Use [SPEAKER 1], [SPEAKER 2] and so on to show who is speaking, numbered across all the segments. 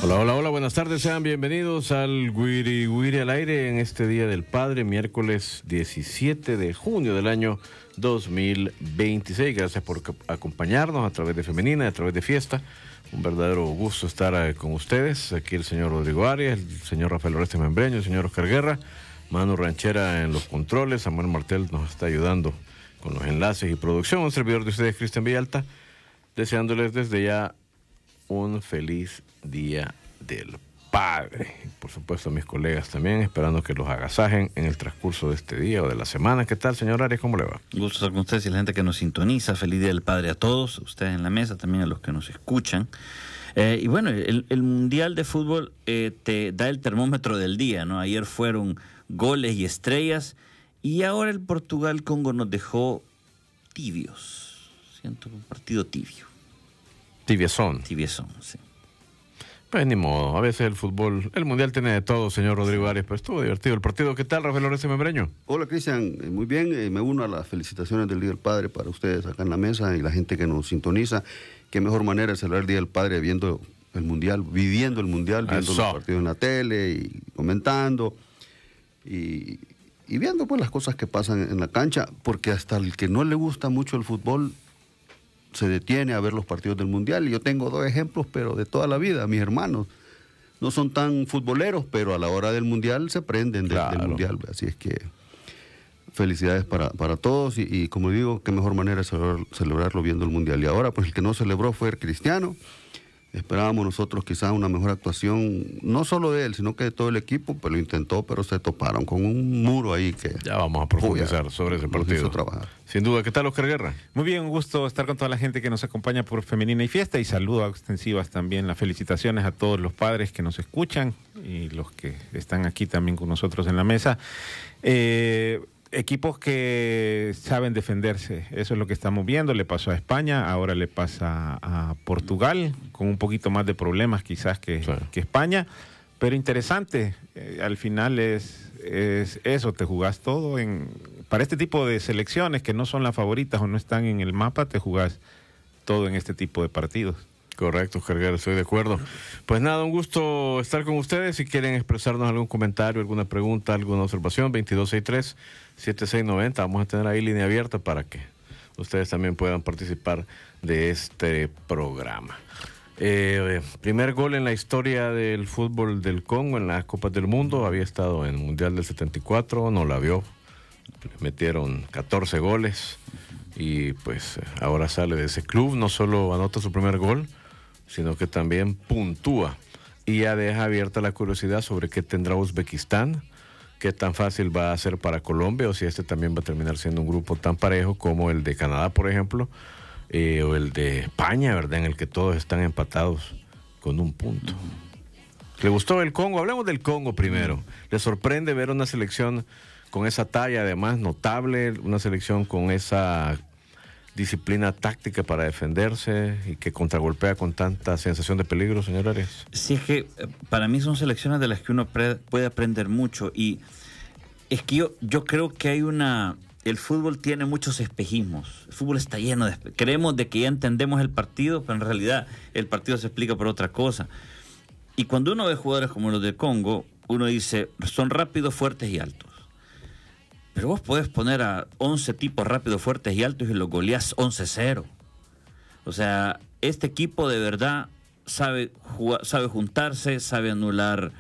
[SPEAKER 1] Hola, hola, hola, buenas tardes, sean bienvenidos al Wiri Wiri al aire en este Día del Padre, miércoles 17 de junio del año 2026. Gracias por acompañarnos a través de Femenina, a través de Fiesta. Un verdadero gusto estar con ustedes. Aquí el señor Rodrigo Arias, el señor Rafael Oreste Membreño, el señor Oscar Guerra, Manu Ranchera en los controles, Samuel Martel nos está ayudando con los enlaces y producción. Un servidor de ustedes, Cristian Villalta, deseándoles desde ya un feliz Día del Padre. Y por supuesto a mis colegas también, esperando que los agasajen en el transcurso de este día o de la semana. ¿Qué tal, señor Arias? ¿Cómo le va?
[SPEAKER 2] Gusto estar con ustedes y la gente que nos sintoniza. Feliz Día del Padre a todos, ustedes en la mesa, también a los que nos escuchan. Y bueno, el Mundial de Fútbol te da el termómetro del día, ¿no? Ayer fueron goles y estrellas y ahora el Portugal-Congo nos dejó tibios. Siento un partido tibio.
[SPEAKER 1] Tibiezón.
[SPEAKER 2] Tibiezón, sí.
[SPEAKER 1] Pues ni modo, a veces el fútbol, el mundial tiene de todo, señor Rodrigo Arias, pero estuvo divertido el partido. ¿Qué tal, Rafael Oreste Membreño?
[SPEAKER 3] Hola, Cristian, muy bien, me uno a las felicitaciones del Día del Padre para ustedes acá en la mesa y la gente que nos sintoniza. Qué mejor manera de celebrar el Día del Padre viendo el mundial, viviendo el mundial, viendo los partidos en la tele y comentando y viendo pues las cosas que pasan en la cancha, porque hasta el que no le gusta mucho el fútbol se detiene a ver los partidos del Mundial. Y yo tengo dos ejemplos, pero de toda la vida. Mis hermanos no son tan futboleros, pero a la hora del Mundial se prenden del Mundial. Así es que felicidades para todos. Y como digo, qué mejor manera de celebrarlo viendo el Mundial. Y ahora, pues el que no celebró fue el Cristiano. Esperábamos nosotros quizás una mejor actuación, no solo de él, sino que de todo el equipo, pues lo intentó, pero se toparon con un muro ahí que...
[SPEAKER 1] Ya vamos a profundizar sobre ese partido. Sin duda, ¿qué tal, Oscar Guerra?
[SPEAKER 4] Muy bien, un gusto estar con toda la gente que nos acompaña por Femenina y Fiesta, y saludos extensivas también, las felicitaciones a todos los padres que nos escuchan y los que están aquí también con nosotros en la mesa. Equipos que saben defenderse, eso es lo que estamos viendo. Le pasó a España, ahora le pasa a Portugal, con un poquito más de problemas quizás que España, pero interesante. Al final es eso, te jugás todo para este tipo de selecciones que no son las favoritas o no están en el mapa, te jugás todo en este tipo de partidos.
[SPEAKER 1] Correcto, Carguero, estoy de acuerdo. Pues nada, un gusto estar con ustedes. Si quieren expresarnos algún comentario, alguna pregunta, alguna observación, 2263-7690. Vamos a tener ahí línea abierta para que ustedes también puedan participar de este programa. Primer gol en la historia del fútbol del Congo en las Copas del Mundo. Había estado en el Mundial del 74, no la vio. Le metieron 14 goles y pues ahora sale de ese club. No solo anota su primer gol, sino que también puntúa y ya deja abierta la curiosidad sobre qué tendrá Uzbekistán, qué tan fácil va a ser para Colombia, o si este también va a terminar siendo un grupo tan parejo como el de Canadá, por ejemplo, o el de España, ¿verdad?, en el que todos están empatados con un punto. ¿Le gustó el Congo? Hablemos del Congo primero. ¿Le sorprende ver una selección con esa talla, además notable, una selección con esa disciplina táctica para defenderse y que contragolpea con tanta sensación de peligro, señor Arias?
[SPEAKER 2] Sí, es que para mí son selecciones de las que uno puede aprender mucho, y es que yo creo que el fútbol tiene muchos espejismos. El fútbol está lleno de creemos de que ya entendemos el partido, pero en realidad el partido se explica por otra cosa. Y cuando uno ve jugadores como los de Congo, uno dice, son rápidos, fuertes y altos. Pero vos podés poner a 11 tipos rápidos, fuertes y altos y los goleás 11-0. O sea, este equipo de verdad sabe juntarse, sabe anular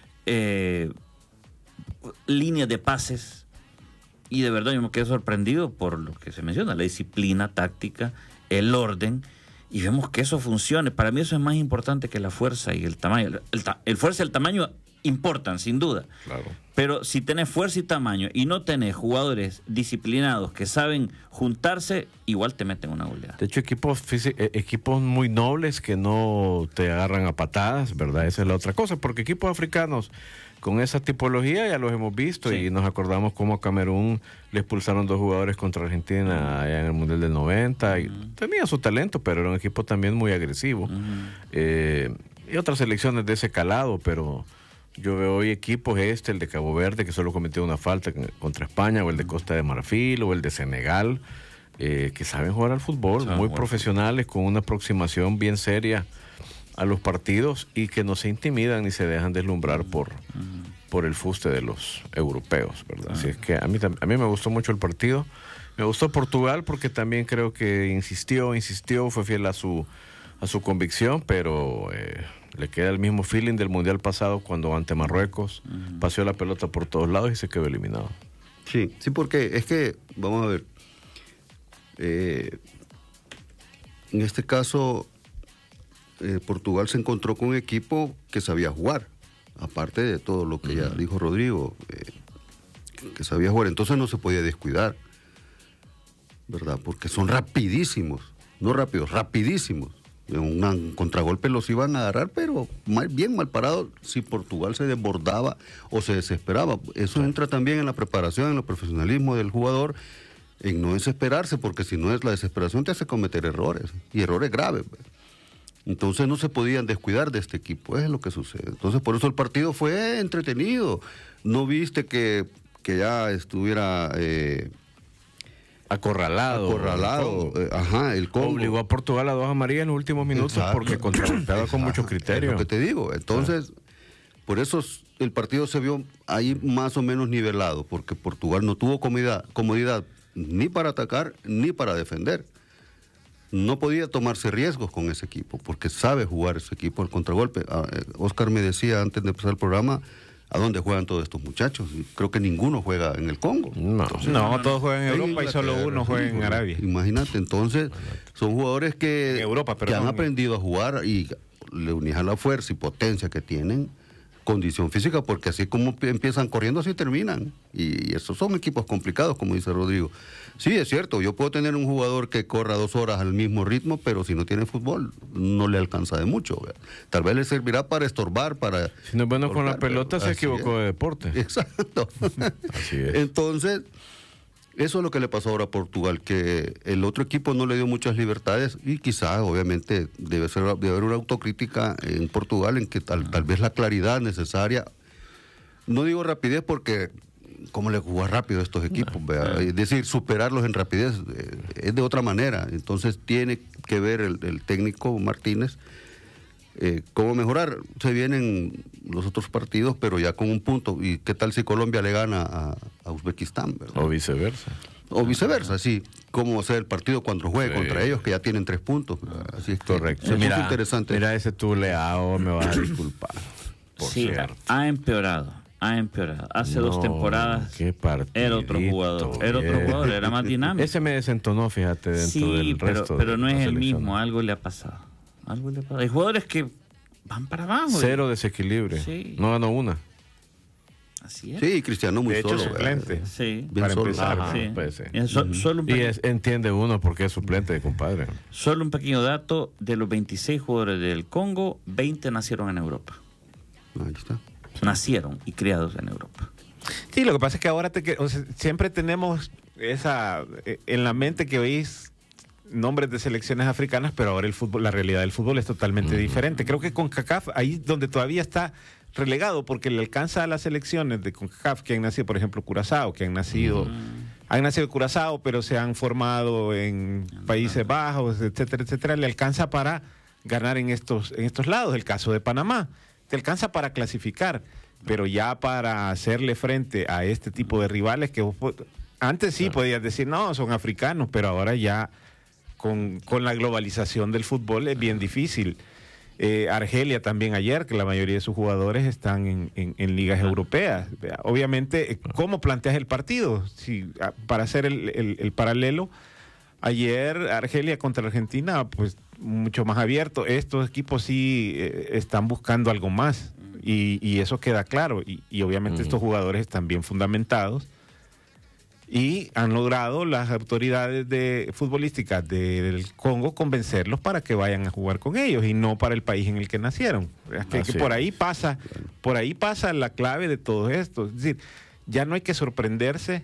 [SPEAKER 2] líneas de pases. Y de verdad yo me quedé sorprendido por lo que se menciona, la disciplina táctica, el orden. Y vemos que eso funcione. Para mí eso es más importante que la fuerza y el tamaño. El fuerza y el tamaño importan, sin duda. Claro. Pero si tenés fuerza y tamaño y no tenés jugadores disciplinados que saben juntarse, igual te meten una goleada.
[SPEAKER 1] De hecho, equipos muy nobles que no te agarran a patadas, ¿verdad? Esa es la otra cosa, porque equipos africanos con esa tipología ya los hemos visto, sí. Y nos acordamos cómo a Camerún le expulsaron 2 jugadores contra Argentina allá en el Mundial del 90. Y tenía su talento, pero era un equipo también muy agresivo. Y otras selecciones de ese calado, pero yo veo hoy equipos, el de Cabo Verde, que solo cometió una falta contra España, o el de Costa de Marfil, o el de Senegal, que saben jugar al fútbol, muy profesionales, con una aproximación bien seria a los partidos y que no se intimidan ni se dejan deslumbrar por el fuste de los europeos, ¿verdad? Así es que a mí me gustó mucho el partido. Me gustó Portugal porque también creo que insistió, fue fiel a su convicción, pero le queda el mismo feeling del Mundial pasado cuando ante Marruecos paseó la pelota por todos lados y se quedó eliminado.
[SPEAKER 3] Sí, porque es que, vamos a ver, en este caso Portugal se encontró con un equipo que sabía jugar, aparte de todo lo que ya dijo Rodrigo, que sabía jugar, entonces no se podía descuidar, ¿verdad? Porque son rapidísimos, no rápidos, rapidísimos. Un contragolpe los iban a agarrar, pero bien mal parados si Portugal se desbordaba o se desesperaba. Eso entra también en la preparación, en el profesionalismo del jugador, en no desesperarse, porque si no es la desesperación te hace cometer errores, y errores graves. Entonces no se podían descuidar de este equipo, es lo que sucede. Entonces por eso el partido fue entretenido. No viste que ya estuviera...
[SPEAKER 1] Acorralado.
[SPEAKER 3] El Congo.
[SPEAKER 1] Obligó a Portugal a 2 amarillas en los últimos minutos. Exacto. Porque contragolpeaba con mucho criterio.
[SPEAKER 3] Es lo que te digo. Entonces, por eso el partido se vio ahí más o menos nivelado, porque Portugal no tuvo comodidad ni para atacar ni para defender. No podía tomarse riesgos con ese equipo, porque sabe jugar ese equipo al contragolpe. Oscar me decía antes de empezar el programa, ¿a dónde juegan todos estos muchachos? Creo que ninguno juega en el Congo.
[SPEAKER 4] No, todos juegan en Europa y solo uno juega en Arabia.
[SPEAKER 3] Imagínate, entonces son jugadores que han aprendido a jugar y le unís a la fuerza y potencia que tienen, condición física, porque así como empiezan corriendo, así terminan. Y esos son equipos complicados, como dice Rodrigo. Sí, es cierto, yo puedo tener un jugador que corra 2 horas al mismo ritmo, pero si no tiene fútbol, no le alcanza de mucho. Tal vez le servirá para estorbar, para...
[SPEAKER 1] Si no es bueno con la pelota, se equivocó de deporte.
[SPEAKER 3] Exacto.
[SPEAKER 1] Así es.
[SPEAKER 3] Entonces, eso es lo que le pasó ahora a Portugal, que el otro equipo no le dio muchas libertades y quizás, obviamente, debe haber una autocrítica en Portugal en que tal vez la claridad necesaria, no digo rapidez porque... ¿Cómo le juega rápido a estos equipos? Es decir, superarlos en rapidez es de otra manera. Entonces tiene que ver el técnico Martínez cómo mejorar. Se vienen los otros partidos, pero ya con un punto. ¿Y qué tal si Colombia le gana a Uzbekistán? ¿Verdad?
[SPEAKER 1] O viceversa.
[SPEAKER 3] O viceversa, sí. ¿Cómo hacer el partido cuando juegue contra ellos, que ya tienen 3 puntos? Así es.
[SPEAKER 1] Correcto.
[SPEAKER 3] Es interesante.
[SPEAKER 1] Mira ese tuleado, me vas a disculpar. Por cierto.
[SPEAKER 2] Ha empeorado. Hace 2 temporadas era otro jugador. Era más dinámico.
[SPEAKER 1] Ese me desentonó, fíjate, dentro del resto.
[SPEAKER 2] Pero no es el mismo, algo le ha pasado. Hay jugadores que van para abajo.
[SPEAKER 1] 0 desequilibrio. Sí. No ganó una.
[SPEAKER 2] Así es.
[SPEAKER 3] Sí, Cristiano muy solo.
[SPEAKER 4] Suplente.
[SPEAKER 2] Sí.
[SPEAKER 4] Para
[SPEAKER 3] solo.
[SPEAKER 4] empezar.
[SPEAKER 2] Sí.
[SPEAKER 1] Puede ser. Entiende uno por qué es suplente, compadre.
[SPEAKER 2] Solo un pequeño dato: de los 26 jugadores del Congo, 20 nacieron en Europa.
[SPEAKER 3] Ahí está.
[SPEAKER 2] Nacieron y criados en Europa.
[SPEAKER 4] Sí, lo que pasa es que ahora siempre tenemos esa en la mente que veis nombres de selecciones africanas, pero ahora la realidad del fútbol es totalmente diferente. Creo que CONCACAF, ahí donde todavía está relegado, porque le alcanza a las selecciones de CONCACAF que han nacido, por ejemplo, Curazao, han nacido en Curazao, pero se han formado en Países Bajos, etcétera, le alcanza para ganar en estos lados. El caso de Panamá. Te alcanza para clasificar, pero ya para hacerle frente a este tipo de rivales que antes sí podías decir, no, son africanos, pero ahora ya con la globalización del fútbol es bien difícil. Argelia también ayer, que la mayoría de sus jugadores están en ligas europeas. Obviamente, ¿cómo planteas el partido? Para hacer el paralelo, ayer Argelia contra Argentina, pues mucho más abierto. Estos equipos sí están buscando algo más y eso queda claro. Y obviamente estos jugadores están bien fundamentados y han logrado las autoridades futbolísticas del Congo convencerlos para que vayan a jugar con ellos y no para el país en el que nacieron. Que por ahí pasa la clave de todo esto. Es decir, ya no hay que sorprenderse.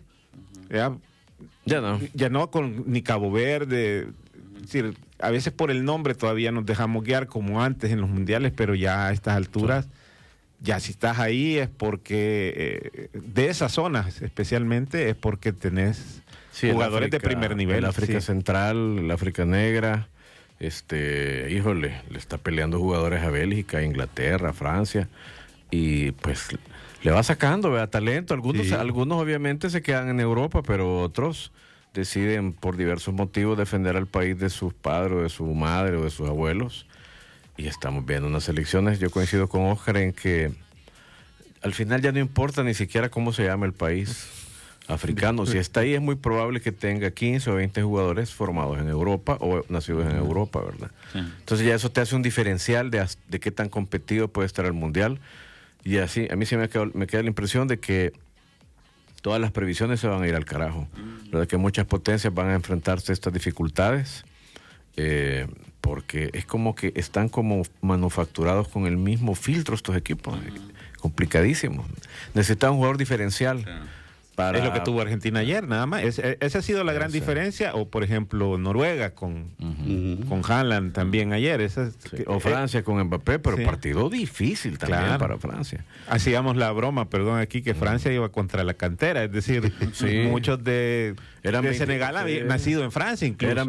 [SPEAKER 4] Ya no con ni Cabo Verde. Es decir, a veces por el nombre todavía nos dejamos guiar como antes en los mundiales, pero ya a estas alturas, ya si estás ahí es porque de esas zonas especialmente es porque tenés jugadores de primer nivel.
[SPEAKER 1] El África Central, el África Negra, híjole, le está peleando jugadores a Bélgica, a Inglaterra, a Francia, y pues le va sacando, ¿verdad? Talento. Algunos obviamente se quedan en Europa, pero otros deciden por diversos motivos defender al país de sus padres, o de su madre, o de sus abuelos. Y estamos viendo unas elecciones. Yo coincido con Oscar en que al final ya no importa ni siquiera cómo se llama el país africano. Si está ahí, es muy probable que tenga 15 o 20 jugadores formados en Europa o nacidos en Europa, ¿verdad? Sí. Entonces ya eso te hace un diferencial de qué tan competido puede estar el Mundial. Y así, a mí sí me queda la impresión de que todas las previsiones se van a ir al carajo. De que muchas potencias van a enfrentarse a estas dificultades, porque es como que están como manufacturados con el mismo filtro estos equipos. Complicadísimo. Necesitan un jugador diferencial.
[SPEAKER 4] Es lo que tuvo Argentina ayer, nada más. Esa ha sido la gran diferencia. O, por ejemplo, Noruega con Haaland también ayer.
[SPEAKER 1] O Francia con Mbappé, pero partido difícil también para Francia.
[SPEAKER 4] Hacíamos la broma, perdón, aquí, que Francia iba contra la cantera. Es decir, muchos de Senegal habían nacido en Francia incluso.